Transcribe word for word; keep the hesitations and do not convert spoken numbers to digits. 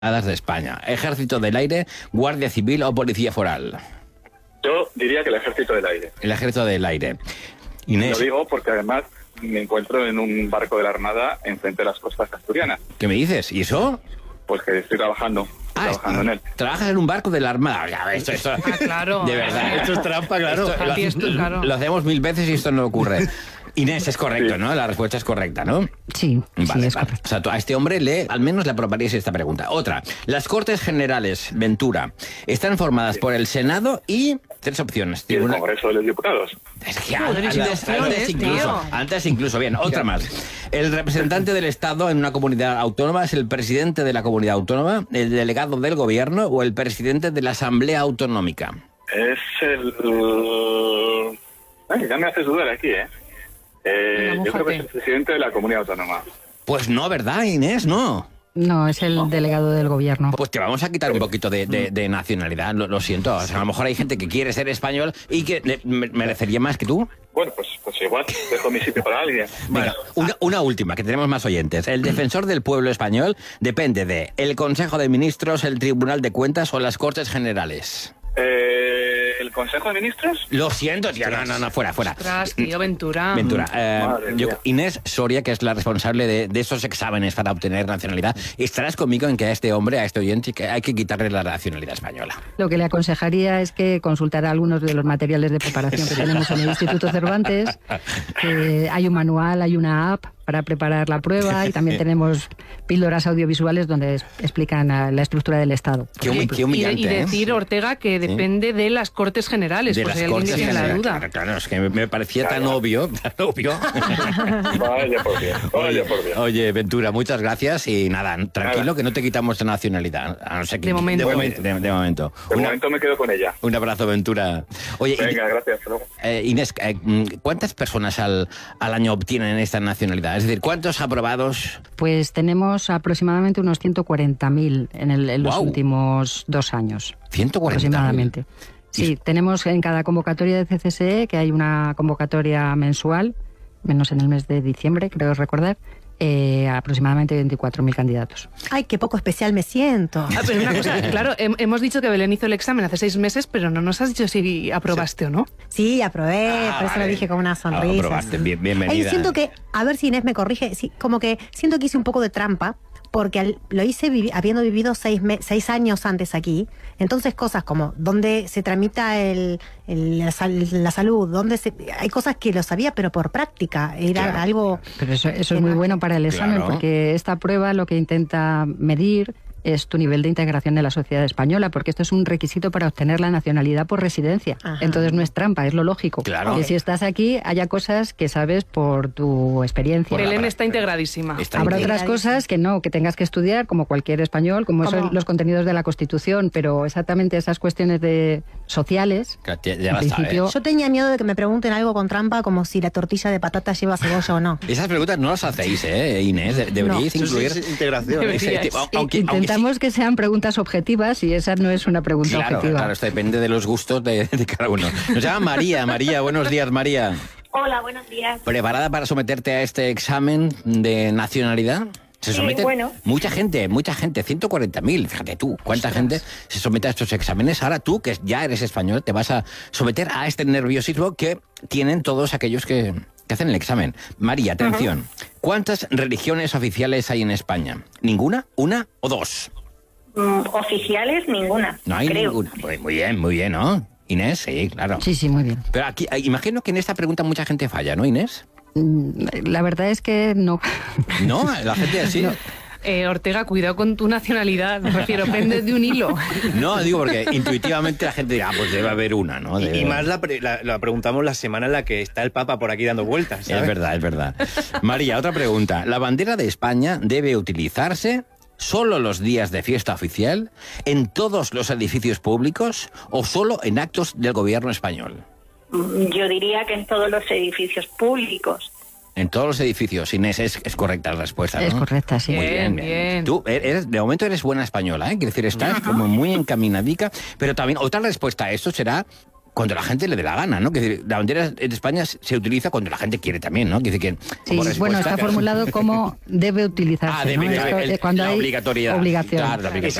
de España. Ejército del Aire, Guardia Civil o Policía Foral. Yo diría que el Ejército del Aire. El Ejército del Aire. Inés. Lo digo porque además me encuentro en un barco de la Armada enfrente de las costas asturianas. ¿Qué me dices? ¿Y eso? Pues que estoy trabajando, Ah, trabajando en él. Trabajas en un barco de la Armada. Ya, esto, esto, Ah, claro. de verdad. Esto es trampa, claro. Esto, Aquí lo, esto, claro. lo hacemos mil veces y esto no ocurre. Inés, es correcto, Sí. ¿no? La respuesta es correcta, ¿no? Sí, Vale, sí, es vale. correcto. O sea, tú a este hombre le, al menos le aprobarías esta pregunta. Otra. Las Cortes Generales, Ventura, están formadas por el Senado y... Tres opciones. Y el Tribuna- Congreso de los Diputados. Es que Joder, antes, sin antes, opciones, incluso, tío. antes incluso, bien, otra más. El representante del Estado en una comunidad autónoma es el presidente de la comunidad autónoma, el delegado del gobierno o el presidente de la Asamblea Autonómica. Es el... Ay, ya me haces dudar aquí, ¿eh? eh Venga, yo creo que es el mójate. presidente de la Comunidad Autónoma. Pues no, ¿verdad, Inés? No. No, es el delegado del gobierno. Pues te vamos a quitar un poquito de, de- de nacionalidad, lo, lo siento. O sea, a lo mejor hay gente que quiere ser español y que le- me- merecería más que tú. Bueno, pues, pues igual, dejo mi sitio para alguien. Venga, una, una última, que tenemos más oyentes. El defensor del pueblo español depende de el Consejo de Ministros, el Tribunal de Cuentas o las Cortes Generales. Eh, ¿El Consejo de Ministros? Lo siento, tío. No, no, no, fuera, fuera. Ostras, tío, Ventura. Ventura, eh, Madre yo- mía. Inés Soria, que es la responsable de, de esos exámenes para obtener nacionalidad, estarás conmigo en que a este hombre, a este oyente, que hay que quitarle la nacionalidad española. Lo que le aconsejaría es que consultara algunos de los materiales de preparación que tenemos en el Instituto Cervantes. Que hay un manual, hay una app para preparar la prueba y también tenemos píldoras audiovisuales donde es- explican ah, la estructura del Estado. Qué, humi- qué Y, humillante, y ¿eh? decir, Ortega, que depende de las Cortes Generales, De pues las hay alguien que Cortes tiene la Generales. duda. Claro, claro, es que me, me parecía tan Claro. obvio, tan obvio. Vaya por bien, vaya por bien. Oye, Ventura, muchas gracias y nada, tranquilo Nada. que no te quitamos la nacionalidad. A no ser que- De momento. De, momento. de- de momento. De Una- momento me quedo con ella. un abrazo, Ventura. Oye, y- Venga, gracias. Hasta luego. Eh, Inés, eh, ¿cuántas personas al, al año obtienen esta nacionalidad? Es decir, ¿cuántos aprobados? Pues tenemos aproximadamente unos ciento cuarenta mil en, el- en los Guau. últimos dos años. ciento cuarenta mil. Aproximadamente. Sí, tenemos en cada convocatoria de C C S E, que hay una convocatoria mensual, menos en el mes de diciembre, creo recordar, eh, aproximadamente veinticuatro mil candidatos. Ay, qué poco especial me siento. Ah, pero una cosa, claro, hem- hemos dicho que Belén hizo el examen hace seis meses, pero no nos has dicho si aprobaste o no. Sí, aprobé, Ah, por eso vale. lo dije con una Ah, sonrisa. aprobaste, bien- Ahí bienvenida. siento que, a ver si Inés me corrige, sí, como que siento que hice un poco de trampa, porque al- lo hice vivi- habiendo vivido seis, me- seis años antes aquí. Entonces cosas como dónde se tramita el, el- la, sal- la salud, dónde se, hay cosas que lo sabía, pero por práctica. Era Claro. algo... Pero eso, eso es muy bueno para el examen, Claro. porque esta prueba lo que intenta medir es tu nivel de integración en la sociedad española, porque esto es un requisito para obtener la nacionalidad por residencia. Ajá. Entonces no es trampa, es lo lógico. Claro. Que si estás aquí haya cosas que sabes por tu experiencia. Por la Belén pra- está integradísima. Está Habrá increíble. otras cosas que no, que tengas que estudiar, como cualquier español, como Como- son los contenidos de la Constitución, pero exactamente esas cuestiones de sociales, Que ya- ya en basta, principio, ¿eh? Yo tenía miedo de que me pregunten algo con trampa, como si la tortilla de patata lleva cebolla o no. Esas preguntas no las hacéis, ¿eh, Inés? De- Deberíais No. incluir... Eso sí es integración. Deberíais. Aunque, intentamos aunque que sean preguntas objetivas y esa no es una sí, pregunta claro, objetiva. claro, esto depende de los gustos de, de cada uno. Nos llama María. María, buenos días, María. Hola, buenos días. ¿Preparada para someterte a este examen de nacionalidad? Se Sí, somete bueno. mucha gente, mucha gente, ciento cuarenta mil, fíjate tú, cuánta gente se somete a estos exámenes. Ahora tú, que ya eres español, te vas a someter a este nerviosismo que tienen todos aquellos que, que hacen el examen. María, atención, ¿cuántas religiones oficiales hay en España? ¿Ninguna? ¿Una o dos? Mm, oficiales, ninguna. No hay creo. ninguna. Muy, muy bien, muy bien, ¿no? Inés, sí, claro. Sí, sí, muy bien. Pero aquí, eh, imagino que en esta pregunta mucha gente falla, ¿no, Inés? Mm, La verdad es que no. No, la gente así. Eh, Ortega, cuidado con tu nacionalidad, me refiero, pende de un hilo. No, digo porque intuitivamente la gente dirá, ah, pues debe haber una, ¿no? Y, Debe- y más la, pre- la, la preguntamos la semana en la que está el Papa por aquí dando vueltas, ¿sabes? Es verdad, es verdad. María, otra pregunta. ¿La bandera de España debe utilizarse solo los días de fiesta oficial, en todos los edificios públicos o solo en actos del gobierno español? Mm, Yo diría que en todos los edificios públicos. En todos los edificios, Inés, es, es correcta la respuesta, ¿no? Es correcta, sí. Muy bien, Bien, bien. bien. Tú, eres, de momento eres buena española, ¿eh? Quiero decir, estás como muy encaminadica, pero también otra respuesta a esto será cuando la gente le dé la gana, ¿no? Que decir, la bandera en España se utiliza cuando la gente quiere también, ¿no? Que decir, que, Sí, bueno, está formulado como debe utilizarse. Ah, debe, ¿no? Esto, el- cuando la hay obligatoriedad. obligación. Claro, la obligación.